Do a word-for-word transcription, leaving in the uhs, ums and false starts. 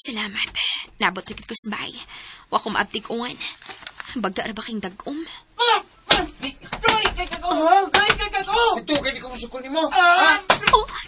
Salamat. Nabot rikit ko sa bay. Wa ko maabtig ungan. Bagda ra ba king dagom? Ah! Ah! Gay kay kako! Gay kay kako! Ito, kaya di ko masukol ni mo. Ah! Oh,